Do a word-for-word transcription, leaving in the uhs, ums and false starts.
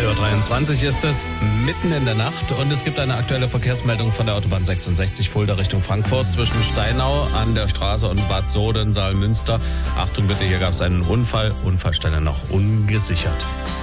Uhr dreiundzwanzig ist es, mitten in der Nacht, und es gibt eine aktuelle Verkehrsmeldung von der Autobahn sechsundsechzig Fulda Richtung Frankfurt zwischen Steinau an der Straße und Bad Soden, Saalmünster. Achtung bitte, hier gab es einen Unfall, Unfallstelle noch ungesichert.